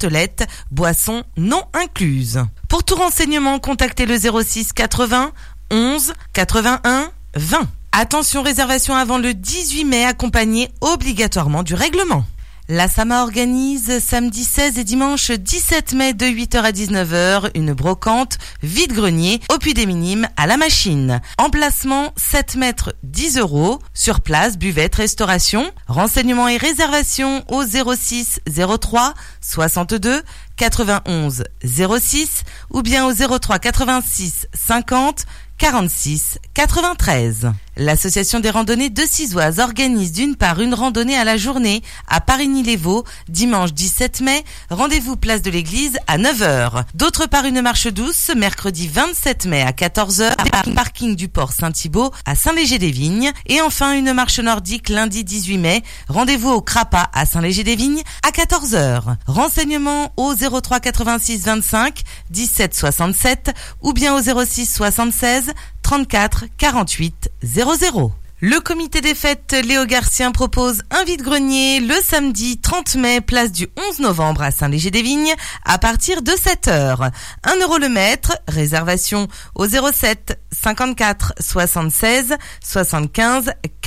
tartelettes, boissons non incluses. Pour tout renseignement, contactez le 06 80 11 81 20. Attention, réservation avant le 18 mai, accompagné obligatoirement du règlement. La SAMA organise samedi 16 et dimanche 17 mai de 8h à 19h une brocante vide-grenier au Puy des Minimes à la machine. Emplacement 7 mètres 10 €. Sur place, buvette, restauration. Renseignements et réservations au 06 03 62 91 06 ou bien au 03 86 50 46 93. L'association des randonnées de Cizoise organise d'une part une randonnée à la journée à Parigny-les-Vaux, dimanche 17 mai, rendez-vous place de l'église à 9h. D'autre part une marche douce, mercredi 27 mai à 14h, parking du port Saint-Thibault à Saint-Léger-des-Vignes. Et enfin une marche nordique lundi 18 mai, rendez-vous au Crapa à Saint-Léger-des-Vignes à 14h. Renseignements au 03 86 25 17 67 ou bien au 06 76 34 48 00. Le comité des fêtes Léo Garcien propose un vide-grenier le samedi 30 mai, place du 11 novembre à Saint-Léger-des-Vignes à partir de 7h. 1 € le mètre, réservation au 07 54 76 75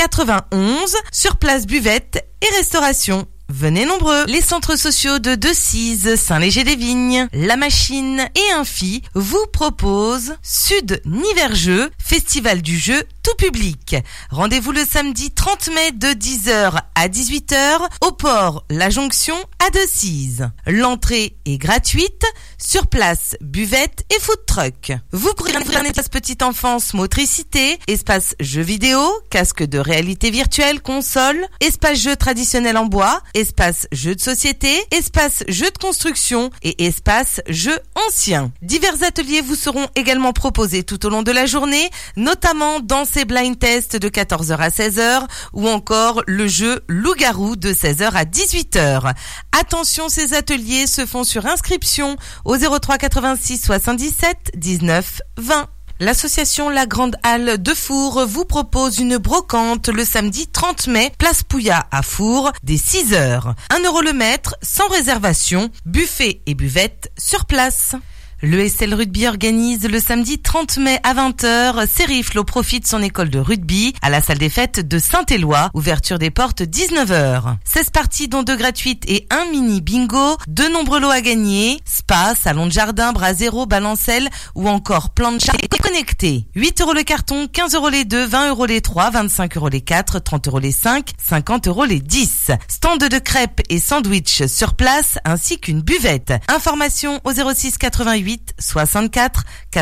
91. Sur place, buvette et restauration. Venez nombreux. Les centres sociaux de Decize, Saint-Léger-des-Vignes, La Machine et Infi vous proposent Sud Nivergeux, festival du jeu tout public. Rendez-vous le samedi 30 mai de 10h à 18h au port La Jonction à Decize. L'entrée est gratuite. Sur place, buvette et food truck. Vous pourrez découvrir un espace petite enfance, motricité, espace jeux vidéo, casque de réalité virtuelle, console, espace jeux traditionnel en bois, espace jeux de société, espace jeux de construction et espace jeux anciens. Divers ateliers vous seront également proposés tout au long de la journée, notamment dans ces blind tests de 14h à 16h ou encore le jeu Loup-garou de 16h à 18h. Attention, ces ateliers se font sur inscription au 03 86 77 19 20. L'association La Grande Halle de Four vous propose une brocante le samedi 30 mai, place Pouillat à Four, dès 6h. 1 € le mètre, sans réservation, buffet et buvette sur place. Le SL Rugby organise le samedi 30 mai à 20h Sérifle au profit de son école de rugby à la salle des fêtes de Saint-Éloi. Ouverture des portes 19h. 16 parties dont 2 gratuites et un mini bingo. De nombreux lots à gagner. Spa, salon de jardin, bras zéro, balancelle ou encore plancha et connecté. 8 € le carton, 15 € les 2, 20 € les 3, 25 € les 4, 30 € les 5, 50 € les 10. Stand de crêpes et sandwich sur place ainsi qu'une buvette. Information au 06 88 64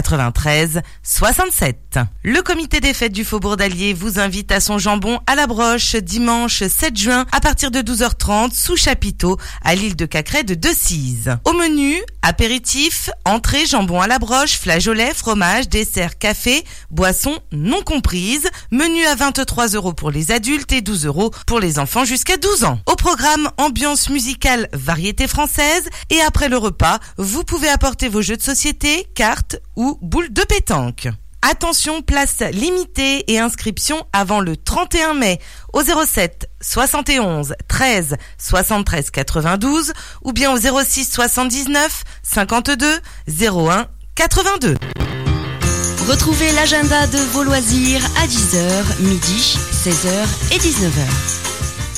93 67. Le comité des fêtes du Faubourg d'Allier vous invite à son jambon à la broche dimanche 7 juin à partir de 12h30 sous chapiteau à l'île de Cacrès de Decize. Au menu, apéritif, entrée, jambon à la broche, flageolet, fromage, dessert, café, boissons non comprises. Menu à 23 € pour les adultes et 12 € pour les enfants jusqu'à 12 ans. Au programme, ambiance musicale, variété française et après le repas, vous pouvez apporter vos jeux de société, cartes ou boules de pétanque. Attention, place limitée et inscription avant le 31 mai au 07 71 13 73 92 ou bien au 06 79 52 01 82. Retrouvez l'agenda de vos loisirs à 10h, midi, 16h et 19h.